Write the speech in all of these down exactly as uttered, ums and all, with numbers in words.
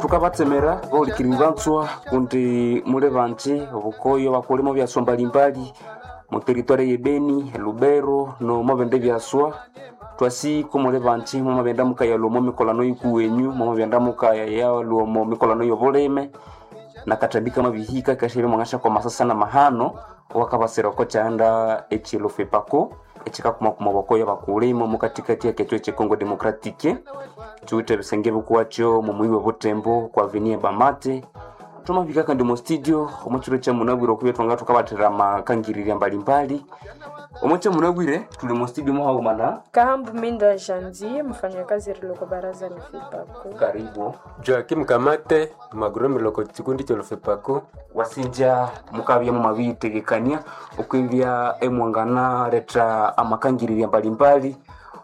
tukabatsemera baulikiribanzwa kundi mule banji obukoyo bakolemo byaswa mbalimbali mu territoire ye Beni, Lubero no mabende byaswa twasi kumule banji mu mabenda mukaya lomo mikolano yikuwenyu mu mabenda mukaya ya lomo mikolano yoboleme nakatandika mabihika kashebe mwangasha kwa masasa na mahano wakabasera ko cyanda echilofe pako echika kuma kuma bakoyo bakulemo mu katikati ya ketwe che Congo Democratique tuite bisenge bukwacho mu muyiwe botembo kwa avenue Bamate tumabika kandi mu studio omuchiro cha munabwiro kuyetu ngatu kabatera makangirira mbali mbali omuche munabwire tuli mu studio mwa humana Kahambu Minda Janzi mfanyakazi riloko baraza la Fipako. Karibu Joakim Kamate magromi loko chikundi cha Fipako wasinja mukabya mu mabitegekania okwivya emwangana reta amakangirira mbali mbali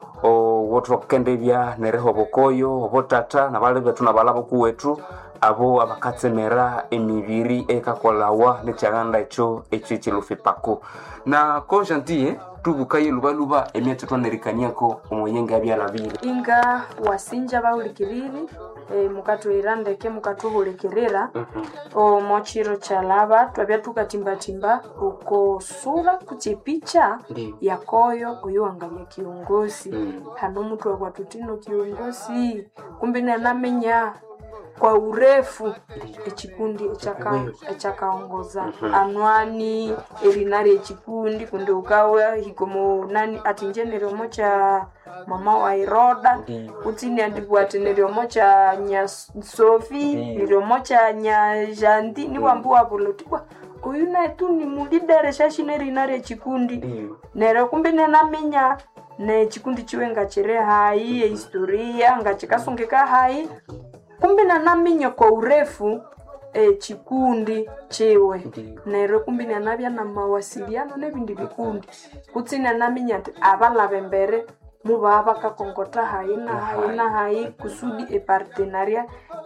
o wotro kendebya nereho bokoyo botata na bale betu na balabo kuwetu abo abakatsemera emibiri ekakolawa nekyaganda echo echo chilufipako na ko gentil tubukaye lubaluba emyete twanerikaniako omoyenga abyalabire Inga wasinja baulikiriri e, mukatu irandeke mukatu hulikirira mhm o mochiro chalaba twabya tukatimba timba uko sura kuchipicha Ndiyo. yakoyo uyu angalia kiongozi Mm. hano mtu wa kwatutino kiongozi kumbe na namenya kwa urefu ekikundi echaka echakaongoza Mhm. anwani erinari ekikundi kunde ukawa hikomo nani atinjenero mocha mama wa Iroda Ndiyo. utini andibwatenero mocha nya Sofi Ndiyo. niro mocha nya Jandi ni wambu wabulotikwa uyu na tu ni mulidere shashine erinari ekikundi Ndiyo. nero kumbe nanamenya ne chikundi chiwenga chire hai historia ngachikasungika hai kumbe nanaminya kwa urefu e, chikundi chiwe Ndiyo. nero kumbe nanabya na mawasiliano nebindi bikundi kutsina naminya ati abalabe mbere muba bakakongota hai na hai na hai kusudi e partenaria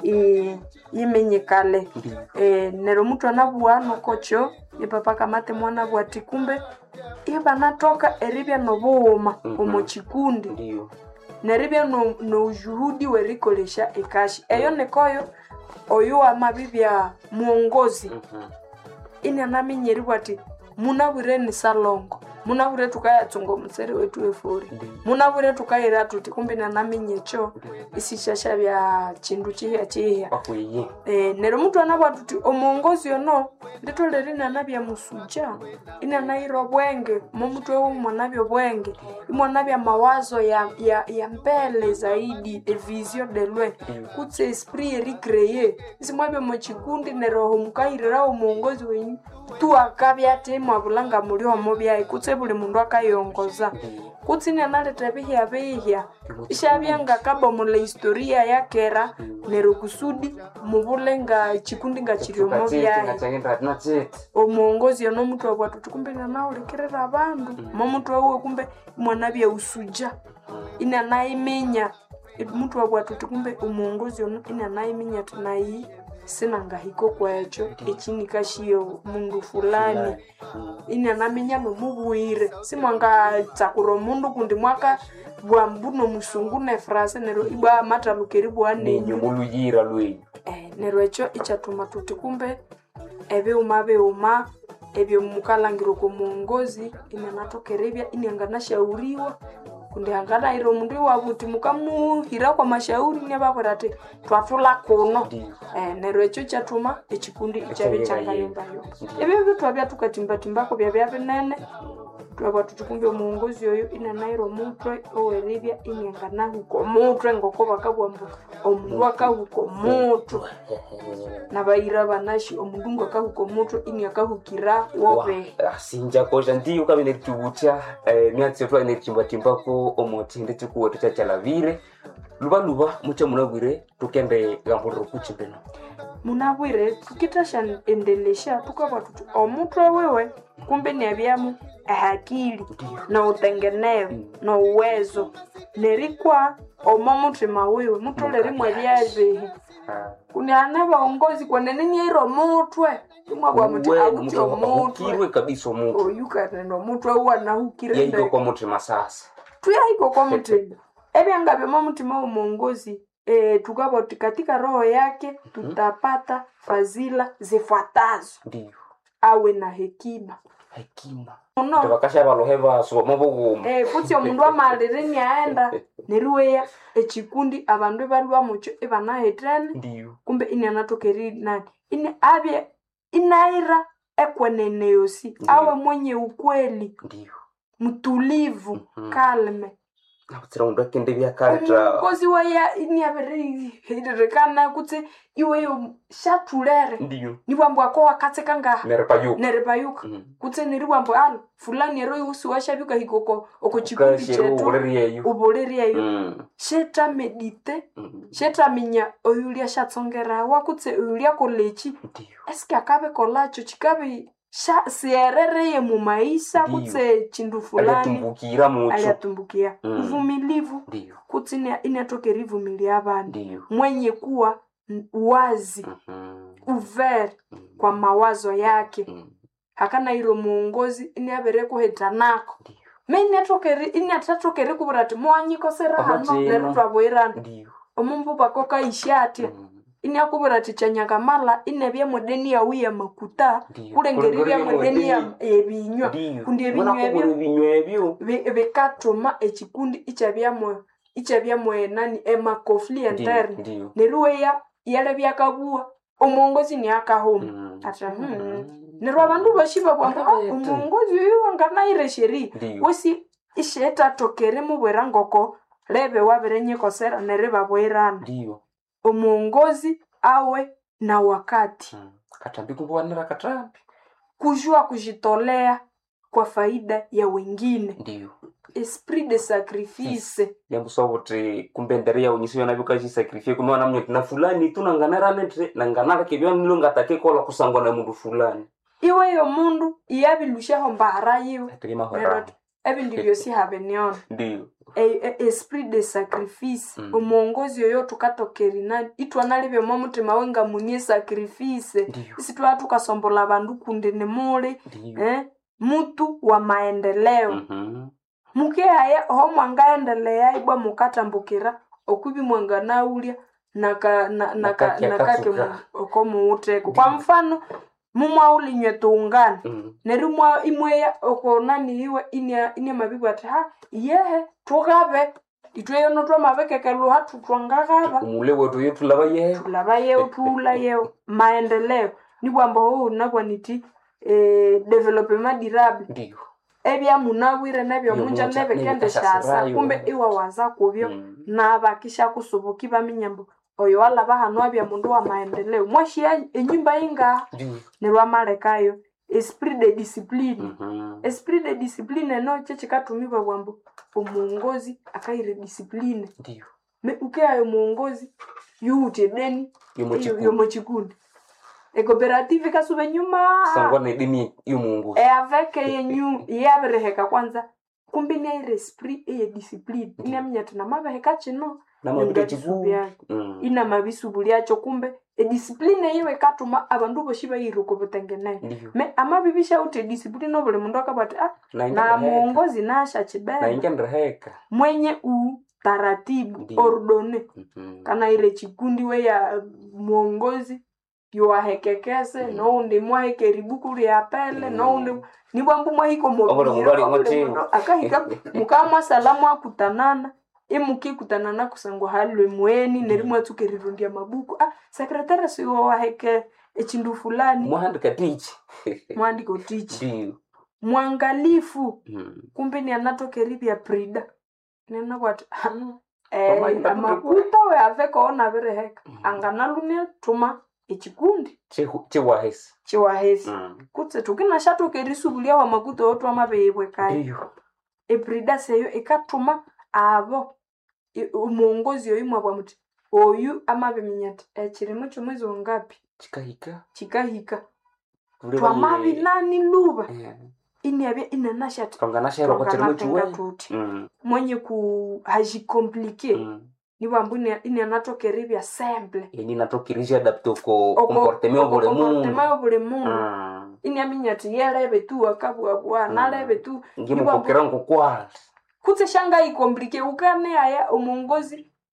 e imenyekale Ndiyo. e, nero mtu anabuwa nokocho ipapa kamate mwana bwati kumbe iba natoka eribya nobuuma Mhm. omo chikundi Ndiyo. neribya no, no juhudi werikolesha ekashi eyo nekoyo oyo amabibya muongozi Mhm ini anaminyeribwa ati munabwire ni salongo munabwire tukayatsonga omusere wetu efori Ndiyo. munabwire tukayira tuti kumbe nanamenyecho isishasha bya chindu chihya chihya bakweye Eh, nero mtu anabwa tuti omuongozi ono nditolere nanabya musuja ina nairo bwenge mo mtu wewe mwanabyo bwenge imwanabya mawazo ya ya, ya mbele zaidi e vision de loin kutse esprit recréer isimwabyo mo chikundi nero homukairira omuongozi wenyu tu akabya tema bulanga muri homo byayi kutse buli mundu akayongoza kutsina naleta bihya bihya ishabyanga kabo mule historia yakera nero kusudi mubulenga chikundi nga chiryomo byayi ngachagenda tunachete omuongozi ono mtu wa watu kumbe na nao lekerera abandu mo mtu wa kumbe mwana bya usuja ina naimenya mtu wa watu kumbe omuongozi ono ina naimenya tunayi sina ngahiko kwacho echini kashiyo mundu fulani ina namenya no mubuire simwanga tsakuro mundu kundi mwaka bwa mbuno musungu ne frase nero iba mata lukeribu anenyu muluyira lwenyu eh nero echo ichatuma tuti kumbe ebe umabe uma ebyo mukalangiro ko muongozi ina natokerebya inanga nashauriwa kundi hangana iro mundu wabuti mukamuhira kwa mashauri ne baborate twatula kuno eh nero echo chatuma ekikundi ichabe changayomba yo ebyo bitu abya tukatimba timbako bya bya binene twaba tutukumbe muongozi oyo ina nairo mutwe oweribya inengana huko mutwe ngoko bakabwambu omundu akahuko mutwe nabayira banashi omundu ngakahuko mutwe ini akahukira wobe sinja ko gentil ukabene tubucha myatse twa enerchimba timbako omotinde tukuwa tuchachalavire luba luba mucha munabwire tukende gamboro kuchimbeno munabwire tukitasha endelesha tukaba tutu omutwe wewe kumbe ni abyamu ahakili na utengeneyo na uwezo nerikwa omomutima wewe mutolere mwabyaze kuni anaba ongozi kwa nene iro mutwe imwa bwa muti abuti omutwe kabisa omuntu oyuka neno mutwe uwa na hukire yego kwa mutima sasa tuyaiko kwa mutima ebyanga byo mutima omongozi e, tukaboti katika roho yake tutapata fadhila zifuatazo. Ndiyo. Awe na hekima. Hekima. No. Tubakasha baloheva somo buguma. Eh kuti omundu amalireni aenda neriweya ekikundi abandu balwa mucho ebana hetene. Ndiyo. Kumbe ini anatokeri nani? Ini abye inaira ekwenene yosi. Awe mwenye ukweli. Ndiyo. Mtulivu, mm-hmm. kalme. Nakutsira undu akende byakaleta. Kozi waya ini abere hirekana kuti iwe yo shatulere. Ndiyo. Nibambo akowa katsekanga Nerepayuka. Nerepayuka. Mm. Kuti niribambo al fulani ero yusi washabika hikoko okochikundi chetu. Uboleriyeyo. Uboleriyeyo. Mm. Sheta medite. Mm. Sheta minya oyulia shatsongera wakutse oyulia kolechi. Ndiyo. Eske akabe kolacho chikabe sha sierere mu maisha kutse chindu fulani Alitumbukira mucho. Aliatumbukia. Mm. Uvumilivu. Ndiyo. Kuti inatokera ivumilia abandi. Ndiyo. Mwenye kuwa wazi. Mm-hmm. Uver Mm. kwa mawazo yake. Mm. Hakana iro muongozi iniabere kuhetanako. Ndiyo. Meni atokeri inatatokeri kuburati mwanyiko sera hano nerutwa boirana. Ndiyo. Omumbu bakoka ishati. Mm. Ini akuburati chanyakamala inebya modeni ya wiya makuta kulengeri bya modeni ya ebinywa kundi ebinywa ebyo binywa ebyo bekatoma ekikundi ichabyamwe ichabyamwe nani ema conflit interne neruweya yale byakabua omongozi ni akahoma mm. ata hmm. Neru abantu bashiba bwamba omongozi wangana iresheri wesi isheta tokere mu bwerangoko lebe waberenye kosera nereba bwerana. Ndiyo. Omongozi awe na wakati. Hmm. Katambi kubuanira katambi. Kujua kujitolea kwa faida ya wengine. Ndiyo. Esprit de sacrifice. Yangu sawote kumbenderia unyisiyo na bikaji sacrifice kumwa namwe na fulani tunanganara netre nanganara kebyo nilonga take kola kusangwa na mundu fulani. Iwe yo mundu iyabilushaho mbara yiwe. Atrima hora. Ebi ndivyo si habeniona. Ndiyo. E, e, esprit de sacrifice. Mm. Omongozi yoyo tukatokeri nani itwa nalibyo mutima wenga munie sacrifice. Isi twa tukasombola bandu kunde ne mole eh mutu wa maendeleo. Mhm. Muke haya ho mwangaendelea ibwa mukatambukira okubi mwanga naulia naka na naka nakake okomu uteko. Kwa mfano mumwa ulinywe tungana mm. Nerumwa imweya okonani iwe inya inya mabibu ati ha yehe tugabe itweyo notwa mabekekelo hatu twangagaba kumule wetu yetu laba yehe laba yehe tula yehe maendeleo ni bwamba ho nabwa niti eh development durable. Ndiyo. Ebya munawire nabyo munja nebe kende shasa kumbe iwa waza kubyo mm. Na bakisha kusubuki baminyambo oyo wala bahanwa bya mundu wa maendeleo mwashi enyumba inga nerwa marekayo esprit de discipline. Mm-hmm. Esprit de discipline no cheche katumibwa bwambo omuongozi akaire discipline. Ndiyo. Me ukeayo muongozi yute deni yomo chikundi e cooperative kasube nyuma sangwa na dini yumungu e avec yenyu yabreheka kwanza kumbi ne esprit e discipline ina mnyata na mabeheka chino na mabite chivu mm. Ina mabisubuliacho kumbe e discipline yewe katuma abandu boshiba yiruko botengene me amabibisha ute discipline obule mundu akabata ah na, na muongozi nasha chibeba na ingendreheka mwenye u taratibu ordone mm-hmm. Kana ile chikundi we ya muongozi yoahekekese mm-hmm. No ndi mwaheke ribuku ya pele mm-hmm. No ndi nibambu mwahiko mobile akahika mukamwa salamu akutanana emuki kutanana kusangwa halwe mweni mm-hmm. Nerimwe tukerirundia mabuku ah secretary siyo waheke echindu fulani mwandika teach mwandiko teach ndio mwangalifu mm-hmm. Kumbe ni anatokeribia prida nena what eh amakuta we aveko ona bereheka mm-hmm. Anganalunia tuma echikundi chiwahesi chiwahesi mm. Kutse tukina shato kerisubulia wa makuta otu amabeyebwe kai ndio eprida seyo ekatuma abo umuongozi yoyimwa bwa muti oyu amabeminyata ekirimo cyomwezi wangapi chikahika chikahika twamabi nani luba yeah. Ini abye inanasha kanganashero kwa kirimo cyuwe mm. Mwenye ku haji compliqué mm. Niba mbuni ini anatokeribya simple ini natokirisha adapto ko comportement obule mungu comportement obule mungu mm. Ini aminyati yelebe tu akabwa bwa mm. Nalebe tu ngimukokera ngokwa kutse shanga ikomplike ukane aya umuongozi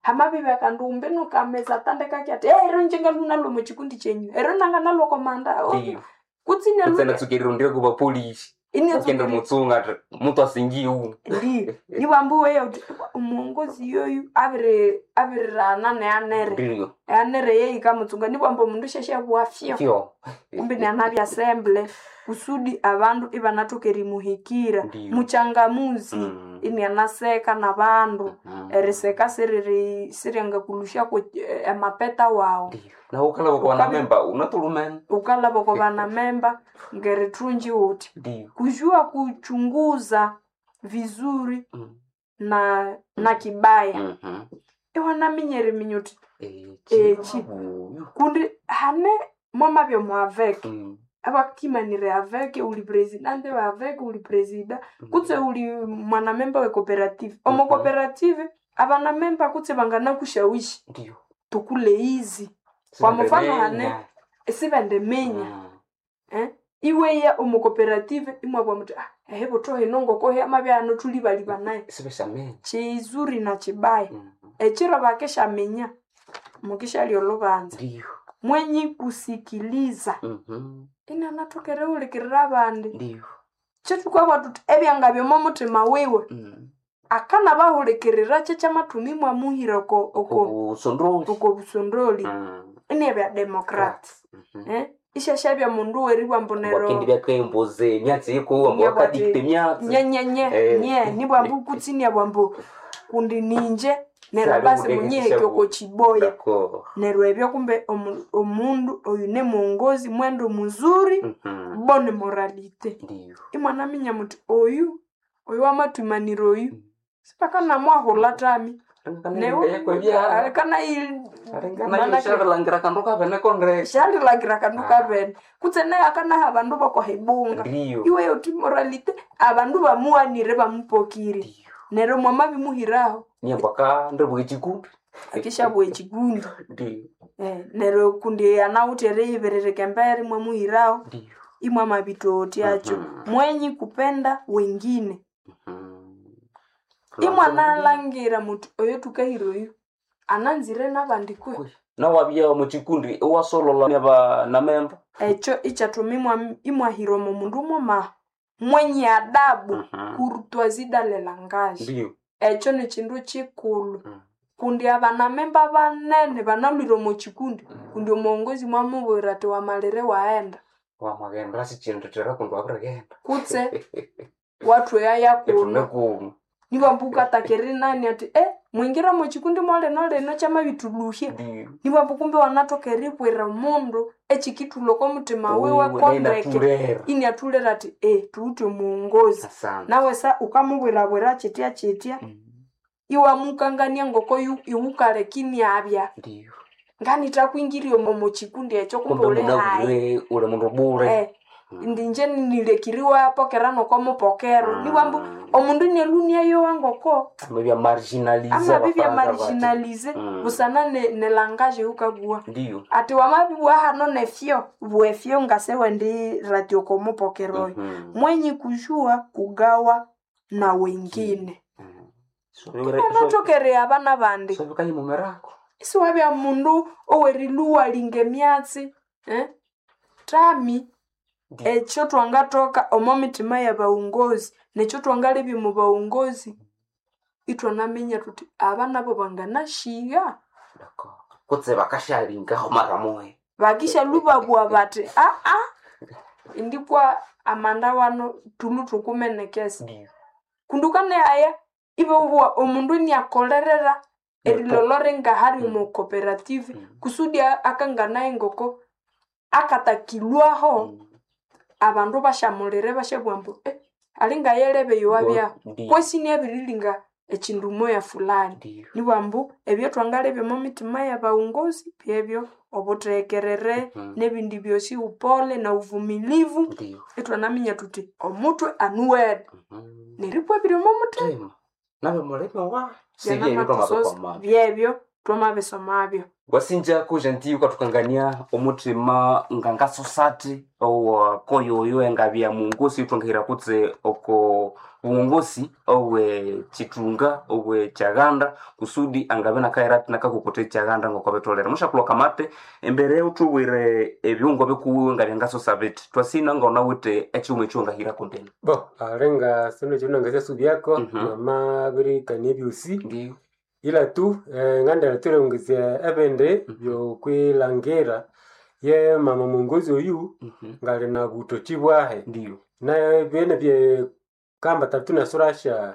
hamabibe kandumbe nukameza tandeka kyati eh ero njenga lunalo mu chikundi chenyu ero nanga nalo komanda oh Ndiyo. kutsine Kutsena lune tsukiriro ndio kuba polisi. ini Kende mutsunga mtu asingie u. ndi ni wambuwe yo umungozi yoyu abire abirana ne anere Ndiyo. anere ye ikamutsunga ni wambo mundu sheshe bwafyo Fyo. kumbe ni anabya assemble kusudi abantu ibanatokeri muhikira Ndiyo. muchangamuzi Mm. ini anaseka nabandu Mm. eriseka siriri sirenga kulusha ku amapeta wao Ndiyo. Na ukala kwa na memba unatulumen. ukalabo kwa bana memba ngeritunji wote Ndiyo. kujua kuchunguza vizuri Mm. na na kibaya Mhm. iwana minyeri minyuti Eh, Eh, chibu. kundi hane mwama byo mwaveke Mm. abakimanire aveke uli presidente wa aveke uli presida kutse uli mwana memba we cooperative omo Mhm. cooperative abana memba kutse bangana kushawishi Ndiyo. tukule hizi kwa mfano hane esibende menya Mm. eh iwe ya omo cooperative imwabwa muti ah ehebo tohe nongo kohe amabyano tulibaliba naye Sibesa men. chizuri na chibaya Mm. echiro bakesha menya mukisha lyolobanza Ndiyo. mwenyi kusikiliza Mhm. ina natokere ulikirira bandi Ndiyo. chetu kwa watu ebyanga byo mutima wewe Mm. akana bahulikirira checha matumi mwa muhira oko oko Usondrozi. oko busondoli Mm. ine bya democrat Mhm. eh ishasha bya mundu weribwa mbonero Wakindi bya kemboze myatsi yiko Nye wakadikte bati- myatsi. nye nye nye Eh. nye ni bwambu kutsini ya bwambu kundi ninje nero Sali basi mudege munye kishabu. kyoko chiboya D'accord. nero ebyo kumbe omu- omundu oyu ne muongozi mwendo muzuri Mhm. bone moralite Ndiyo. imwana minya muti oyu oyu amatumaniro oyu sipaka namwahula tami Newe kana shalangirira kandu kavene kondre. shandilagira kandu kavene kutsene akana abandu bakohibunga Ndiyo. iwe yoti moralite abandu bamuanire bamupokiri Ndiyo. nero mwama bimuhiraho Niambaka ndibwe chikundi. akishabwe chigundi Ndiyo. eh nero kundi anautere iberereke mbere mwamuhiraho Ndiyo. imwa mabitoti acho Mhm. mwenyi kupenda wengine Mhm. imwa nalangira mutu oyo tukahiroyo ananzire nabandi kwe Na wabya mu chikundi wasolola naba na memba. echo ichatumimwa imwahiro mu mundu mwama mwenye adabu Mhm. kurutwazida lelangaji Ndiyo. echo ni chindu chikulu Mhm. kundi abana memba banene banalwire mu chikundi kundi omuongozi mwamubwira ati wamalire waenda Wamagenda sichendetera kundu abiragenda. kutse watu yaya kuno Kuno. niwambuka takeri nani ati eh mwingira mu chikundi mwale nole no chama bituluhye Ndiyo. niwambu kumbe wanatokeri kwera mundu echikitulo ko mutima wewe kondeke Turera. ini atulera ati eh tuute muongozi Asante. nawe sa ukamubwira bwira chitia chitia Mhm. iwa mukangania ngoko yu iwukale kinyabya Ndiyo. ngani takwingirio mu chikundi echo kumbe Kumbe ule hai muna ule mundu bure. eh ndinje nilekiriwa hapo kerano kwa mupokero Mm. niwambu omundu nelunia yo wangoko Amabya marginalize. ama bibya abafaransa bati. marginalize Mm. busana ne, ne langage ukagua Ndiyo. ati wamabibwa hano nefyo bwefyo ngasewe ndi radio kwa mupokero Mhm. mwenye kujua kugawa na wengine Mhm. So yore anatokere abana bandi so bikayi mumerako. isi wabya mundu oweriluwa linge myatsi eh tami Ndiyo. echo twangatoka omo mitima ya baungozi necho twangalebye mu baungozi itwanamenya tuti abana bo banganashiga D'accord. Kutse bakashalinga mara moya. bakisha lubabwa bati a a indikwa amanda wano tulu tukumenekesa Ndiyo. kundukane aya ibe bwa omundu ni akolerera erilolore ngahari mu cooperative Mm. kusudi akangana engoko akatakilwaho Mhm. abandu bashamulire bashabwambu eh alinga yelebe yowabya Ndiyo. kwesi ni abirilinga echindu moya fulani Ndiyo. niwambu ebyo twangalebye mu mitima ya baungozi byebyo obutekerere Mhm. nebindi byosi upole na uvumilivu Ndiyo. itwanaminya tuti omutwe anuwede Mhm. neripwa biri mu mutwe Tema. Nabe muleme wa. Byana Sibye matusosi nito mama. byebyo twamabisomabyo wasinja ko gentil ukatukangania omutima ngangaso sati o koyoyo engabya mungosi utongera kutse oko uongosi owe chitunga owe chaganda kusudi angabena kairati nakakukote chaganda ngoko betolera mushakulo kamate embere utuwire ebyungo bekuwe ngabya ngaso sabeti twasina ngona wite echumwe chunga hira kontena bo arenga sino chino ngase subyako Mhm. mama biri kanebyusi ndio ila tu eh, ngandala tulongezya ebende Mhm. byo kwilangera ye mama mungozi oyu Mhm. ngali na butoki bwahe ndio na bene bye kamba tatu na surasha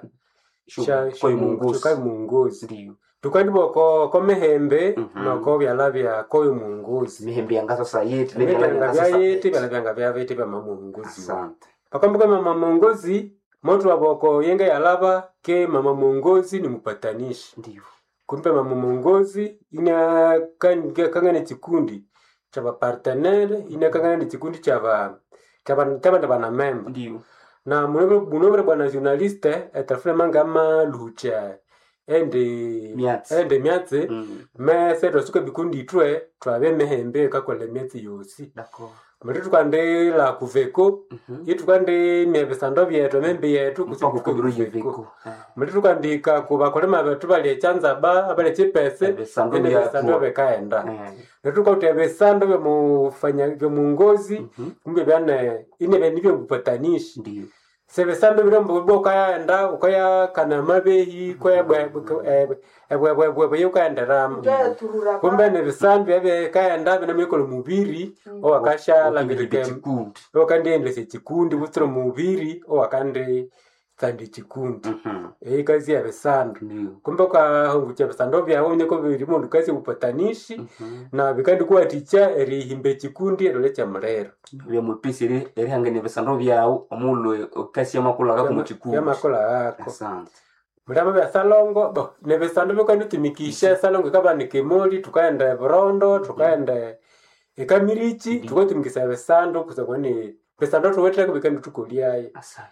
sha kwa mungosi kai mungozi ndio tukandi boko ko mehembe Mhm. nako byalabya ko mungozi mihembe yangaso sayeti byanga byayete byalabya bya bete bya mama mungozi asante pakambuka mama mungozi moto waboko yenga yalaba ke mama mungozi ni mpatanishi ndio kumbe mama mungozi ina kan kangane chikundi cha ba partenaire ina kangane chikundi cha ba cha ba cha ba na member ndio na munobre munobre bwana journaliste etafuna manga ma lucha ende Miatsi. ende miatsi mm. me se tosuka bikundi twe twabe mehembe kakole miatsi yosi d'accord muri tukande la kuveko mhm yitukande mebesando byetu membe yetu mpaka kubiro kuveko yeveko muri tukandika kuba kolema betu bali chanza ba abale chipese Ebesando ende bya besando tuwa. bekaenda eh netuka utebesando byo mufanya byo mungozi mhm kumbe byane ine benibyo gupatanishi ndio sebesando biro mbugo kaenda ukaya kana mabehi koya bwe bwe bwe bwe bwe ukaenda ram Turura kumbe ne besando bebe kaenda bina mikolo mubiri o wakasha langirike chikundi okandi endese chikundi butro mubiri o wakande sandi chikundi mhm e kazi ya besando ndio kumbe ka hongu cha besando bya onye ko biri mundu kazi upatanishi mhm na bikandi kuwa ticha eri himbe chikundi ero cha murero bya mwepesi eri eri hangene besando byao omulwe okasi amakula ga mu chikundi ya makola yako asante mulama bya salongo bo ne besando bikandi tumikisha salongo kaba ni kimoli tukaenda Burondo tukaenda ekamirichi tukotumikisa besando kusakoni besando tuwetera kubikandi tukuliaye asante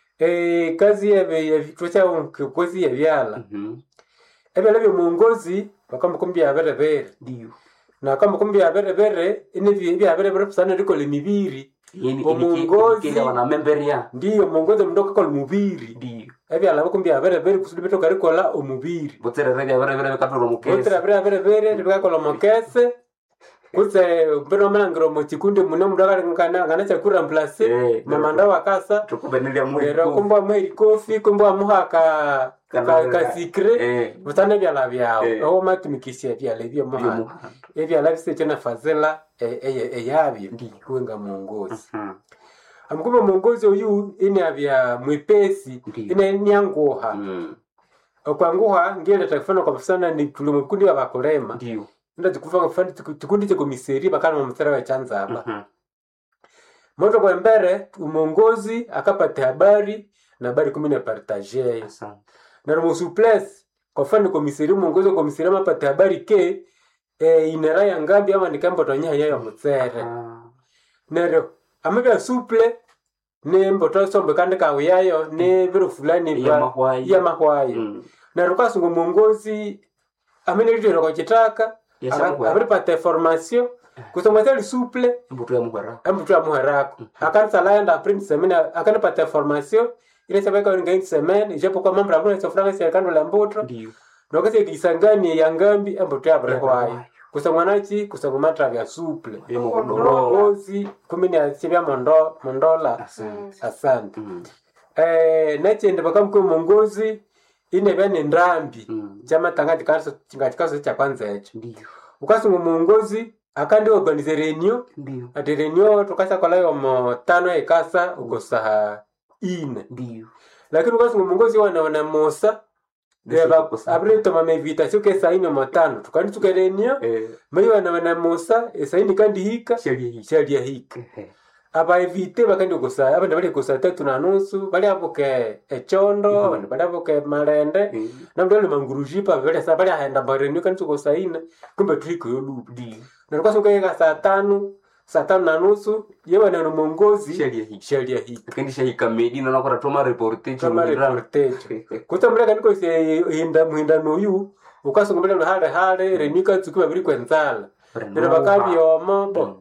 eh kazi ya vitwacha kozi ya byala mhm ebele byo mungozi bakamba kumbya bere bere ndio na kama kumbya bere bere ine bya bere bere sana riko le mibiri yeni Omungozi. kile wana memberia ndiyo mungozi mdoka ko mubiri ndio ebya la kumbya bere bere kusudi betoka riko la omubiri botere rega bere bere katoro mukesi otra bere bere bere riko ko lo mokese kuse mbero malangiro mo chikundi muno mdoka ngana ngana cha kura place Eh, mamanda wakasa tukubenelia mwezi era kumbwa mweri kofi kumbwa muhaka Kana- ka secret eh butane byala byao Eh. aho matumikisia byala byo byo muhaka muhanda ebyala bisece na fazela eyabyo Ndiyo. kuwenga mungozi mhm amkuba mungozi oyu ine abya mwepesi Ndiyo. ine nyanguha mm okwanguha ngele takufana kwa mfana ni tulumu kundi abakolema ndio nda tikufa kufana tikundi cyo komiseri bakana mu mutara wa chanza aba mhm moto kwa mbere umongozi akapata habari na habari kumi na partager asante na rumu suples kwa fani komiseri umongozi wa komiseri amapata habari ke e, inera ya ngambi ama nikambo tonya ya mutsere ah nero amabya suple ne mboto sombe kandi kawe yayo ne biro fulani ya mahwai ya mahwayo mm nero kasungu mongozi amene litero kwa kitaka ya samwa abri pata formation kusoma tele suple mbuto ya muhara ambutu amuherako akanisa laenda prince semina akanipata formation ile sabeka ngai semene japo kwa mambo abuna sofranga serikando la mbuto ndio nokase kisangani ya ngambi ambutu abre kwayo kusoma nachi kusoma matra vya suple ya muhondoro Rozi kumini asibya mondo mondola asante asante mm eh nachende bakamko mongozi ine bene ndambi mm chama tangati kaso chingati kaso cha kwanza echo ndio ukasungu mongozi akandi organize reunion ndio ati reunion tukasa kola yo mo tano ekasa ukosa ine ndio lakini ukasungu mongozi wana wana mosa deba abre to mame invitation ke saini mo tano tukandi tuka reunion eh mayo wana wana mosa esaini kandi hika sheria hii sharia hika eh aba evite bakandi kusa abandi bali kusa tatu na nusu bali apoke echondo Mhm. bali apoke malende eh na mdole mangurujipa bali sa bali aenda barenu kandi kusa ine kumbe tuiko yo loop ndio na kwa sababu kaya saa tano saa tano na nusu yewe na mongozi sheria hii sheria hii kandi sheria kamedi na nakora toma reportage kama reportage kuta mleka niko se hinda muhinda noyu ukasungumira hale hale renika tsukiba biri kwenzala nero bakabyomo bo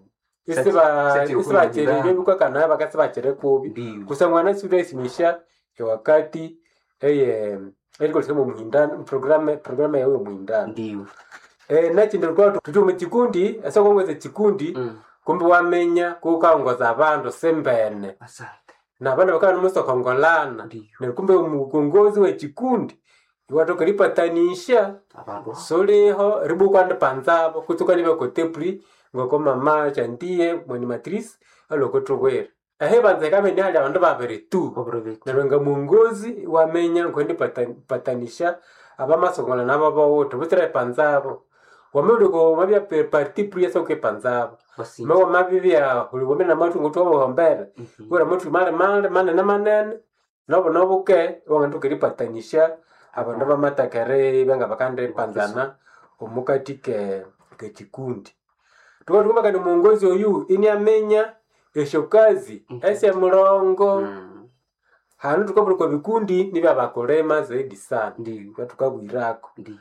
isiba isiba cherebe buka kana bakasiba chere kubi kusangwana sura isimisha wakati eye eriko sema muhindana programme programme yawe muhindana ndio eh nachi ndio kwa tutume chikundi asa kongweze chikundi mm. kumbe wamenya kukaongoza abantu sembene asante na bana bakana muso kongolana na kumbe umukongozi wa chikundi iwatoka ripatanisha abantu soleho ribu kwanda panzabo kutuka nibe ko tepri ngoko mama chantie mwani matrice aloko towera ahe banze kame nyali abantu babere tu na renga mungozi wamenya kwende patanisha abamasongola nabo bawoto butire panzabo wamuliko mabya parti pri eso ke panzabo mawa mabya uliwome na matu ngoto wa hombera gora matu male male mane na manene nobo nobo ke wangantu kiripatanisha abantu bamatakare banga bakande panzana omukati ke ke chikundi tuko tukumba kandi mungozi oyu ini amenya eshokazi ese mulongo mm. hanu tukabuli kwa vikundi nibi abakolema zaidi sana ndio tukabwirako ndio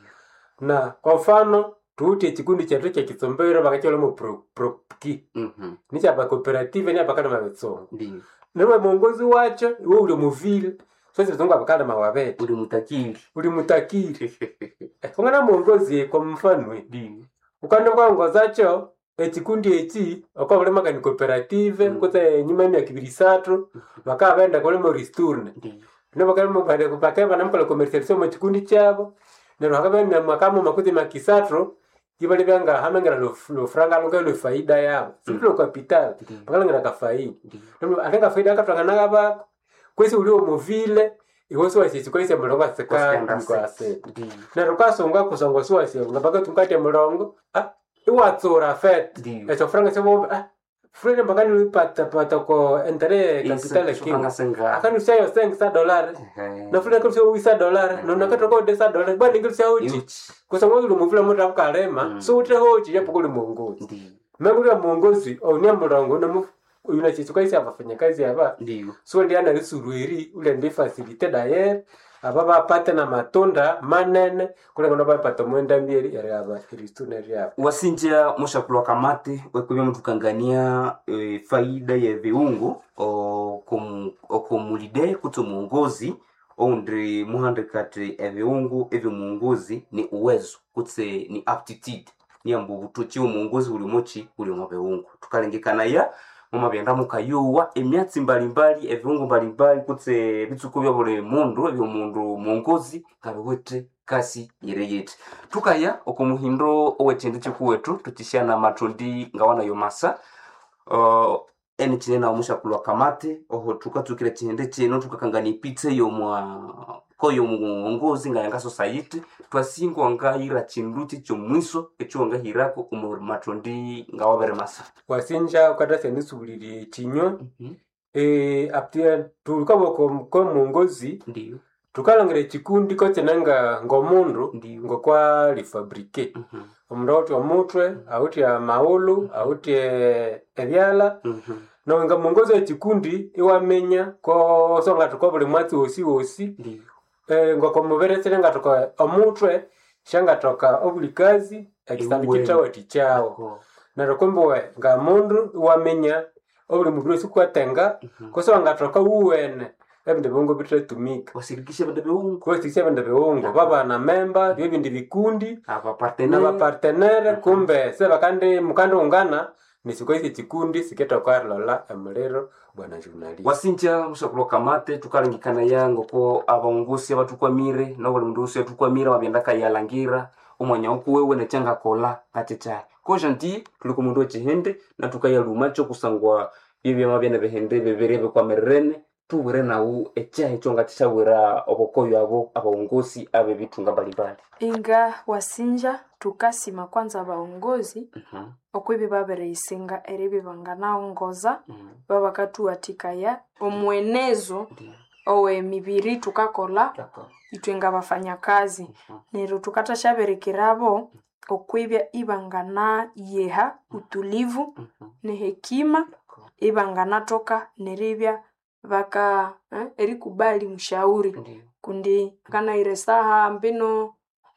na kwa mfano tuute chikundi chetu cha kitsombero bakachola mu pro, pro ki mhm nicha aba cooperative ni abakana mabetsongo ndio newe mungozi wacho iwe ule muvile so zizonga abakana mawabete uli mutakiri uli mutakiri fungana mungozi kwa mfano ndio ukanda kwa ngozacho ekikundi eki okobole magani cooperative mm. kote nyuma ya kibirisatu bakaba benda kole mo risturne mm. no bakaba mo bade kupakeba namkola commercialisation mu kikundi cyabo nero hakaba na makamo makuti makisatro ibali banga hamengera lo, lo franga lo lo faida yabo mm. siplo capital mm. bakala ngera ka faida no alenga faida katanga ngaba kwesi uli mo vile iwoso wasi kwesi mulongo seka kwa se nero kasonga kusonga swasi ngabaka tunkate mulongo ah iwatsora fet echo franga sebo ah frene bagani lipata pata ko entere capital king akani usayo senga dollar na frene ko usayo wisa dollar no nakato ko desa dollar bani ngilisa uchi kusanga lu muvula mota bukalema so utre hoji yapo kuli mongozi meguli mongozi onya mulongo na mu una chitu kaisi abafanya kazi aba ndio so ndi ana risurweri ule ndi facilite d'ailleurs ababa pata na matunda manene kule ngono bapata mwenda mbiri yari aba kristuneri aba wasinja mushakulwa kamate wekubya mutukangania e, faida ya viungo o kom okomulide kuto muongozi ondre muhande kati ya viungo evyo muongozi ni uwezo kutse ni aptitude ni ambu butochi muongozi uli mochi uli mwa viungo tukalengekana ya mama byanda mukayuwa emyatsi mbalimbali eviungo mbalimbali kutse bitsuko bya bole mundu ebyo mundu mongozi kabwete kasi yereyete tukaya okumuhindo owetende chikuwetu tukishana matundi ngawana yomasa uh, eni chinena omusha kulwa kamate oho tukatukira chinde chino tukakangani pitse yo mwa koyo mongozi ngayanga society twasingo ngayira chinduti cyo mwiso echo ngahirako umur matundi ngawabere masa wasinja ukadase nisubuliri chinyo mm -hmm. eh aptia tukaboko ko mongozi ndio tukalangire chikundi ko chenanga ngomundu ngo kwa lifabrike mm -hmm. omroto omutwe auti ya maulu auti ebyala mm -hmm. no nga mongozi chikundi iwamenya ko songa tukobule mwatsi osi osi ndio eh ngoko muberesere ngatoka omutwe shanga toka obulikazi ekisambikita wati chao na rokomboe nga mundu wamenya obuli muguru sikwatenga mm-hmm. koso ngatoka uwene ebinde bongo bitatumika wasirikisha bande beungo kwasirikisha bande beungo baba na member bibindi bikundi aba partenaire aba partenaire mm-hmm. kumbe seba kandi mukando ungana nisikoisi chikundi siketa kwa lola emulero bwana journalist wasinja mushakulo kamate tukalengikana yango ko abongosi abatukwamire no buli mundu usi tukwamira wabenda kayalangira umwanya okuwewe ne changa kola katecha ko janti tuliko mundu chihende na tukayaluma cyo kusangwa bibye mabene behende beberebe kwa merene tubure nawo echahe chonga tishawira obokoyo abo abongosi abe bitunga balibali inga wasinja tukasima kwanza abaongozi mhm okwibi babere isinga eribi bangana ongoza mm. baba katuatikaya omwenezo mm. owe mibiri tukakola itwenga bafanya kazi mm. nero tukatashaberekirabo mm. okwibya ibangana yeha utulivu mm -hmm. ne hekima ibangana toka neribya baka eh, eri kubali mshauri mm. kundi kana iresaha mbino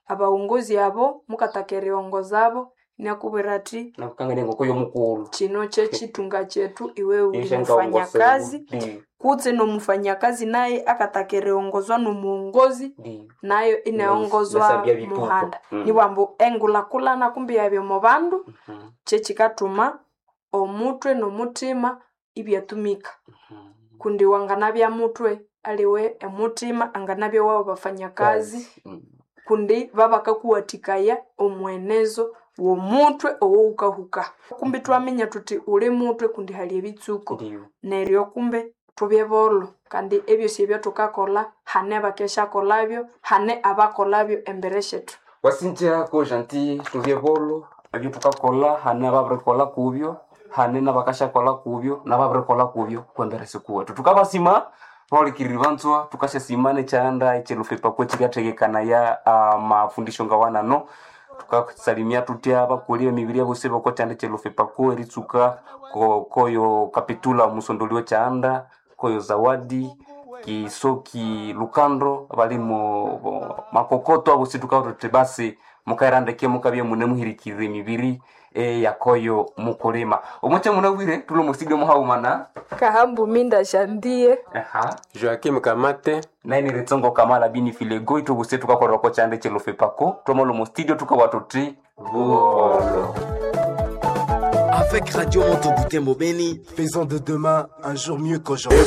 abaongozi abo mukatakere ongozabo nakubwira ati nakukangania ngoko yomukulu chino chechitunga chetu iwe uli mfanyakazi kutse no mfanyakazi naye akatakere ongozwa no muongozi nayo inaongozwa muhanda mm. ni wambo engula kulana kumbi yabyo mu bandu mm-hmm. chechikatuma omutwe no mutima ibyatumika mm-hmm. kundi wanganabya mutwe aliwe emutima anganabya wao bafanyakazi yes. mm. kundi babakakuwatikaya omwenezo wo mutwe owo ukahuka kumbi twamenya tuti ule mutwe kundi hali ebitsuko neryo kumbe tubyebolo kandi ebyo sibyo tukakola hane bakesha kolabyo hane abakolabyo embere shetu wasinja ko gentil tubyebolo abyo tukakola hane ababrikola kubyo hane nabakasha kola kubyo nababrikola kubyo kwembere sikuwa tukabasima Paul Kirivanzwa tukasha simane chanda echelufepa kwa chikategekana ya uh, mafundisho ngawana no tukasalimia tutia bakuliwe mibiri ya buseba kwa chanda chelufepa kwa eritsuka ko koyo kapitula musondoliwe chanda koyo zawadi kisoki lukandro balimo makokoto abusituka utote basi mukairandeke mukabye mune muhirikire mibiri e yakoyo mukolema omoche munawire tulo musigo muhaumana kahambu minda shandie aha Joakim Kamate naini retsongo kamala bini filego itubuse tukakoroko chande chelofe pako tomolo mo studio tukawatoti volo avec Radio Monteboutembo Beni, faisons de demain un jour mieux qu'aujourd'hui.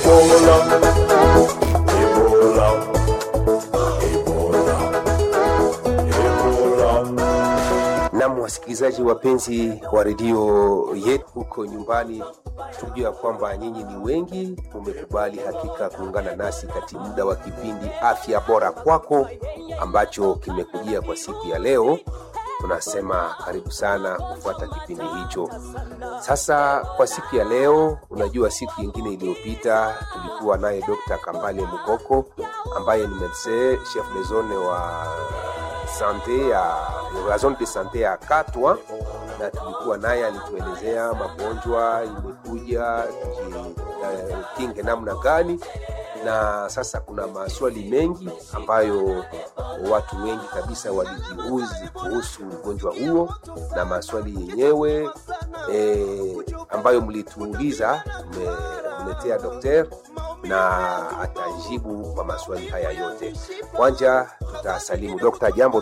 Naam, wasikilizaji wapenzi wa redio yetu huko nyumbani, tujua kwamba nyinyi ni wengi mmekubali hakika kuungana nasi katika muda wa kipindi Afya Bora Kwako ambacho kimekujia kwa siku ya leo. Tunasema karibu sana kufuata kipindi hicho. Sasa kwa siku ya leo, unajua siku nyingine iliyopita tulikuwa naye Doctor Kambale Mukoko ambaye ni medecin chef de zone wa sante ya la zone de sante ya Katwa, na tulikuwa naye alituelezea magonjwa imekuja kinge namna gani. Na sasa kuna maswali mengi ambayo watu wengi kabisa walijiuliza kuhusu ugonjwa huo, na maswali yenyewe e, ambayo mlituuliza tumeletea daktari na atajibu kwa maswali haya yote. Kwanza tutasalimu Daktari. Jambo